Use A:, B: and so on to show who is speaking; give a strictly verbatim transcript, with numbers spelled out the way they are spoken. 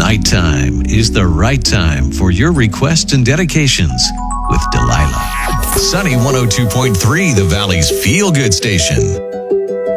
A: right time is the right time for your requests and dedications with Delilah. Sunny one oh two point three, the Valley's feel-good station.